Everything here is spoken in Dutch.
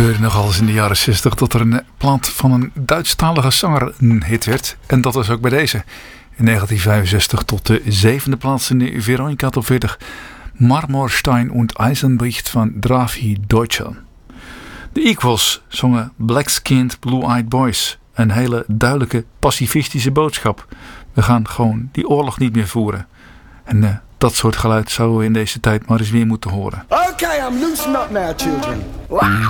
gebeurde nogal eens in de jaren 60 dat er een plaat van een Duitsstalige zanger een hit werd. En dat was ook bij deze. In 1965 tot de 7e plaats in de Veronica Top 40. Marmorstein und Eisenbricht van Drafi Deutschel. De Equals zongen Black Skinned Blue Eyed Boys. Een hele duidelijke pacifistische boodschap. We gaan gewoon die oorlog niet meer voeren. En dat soort geluid zouden we in deze tijd maar eens weer moeten horen. Okay, I'm loosening up now, children.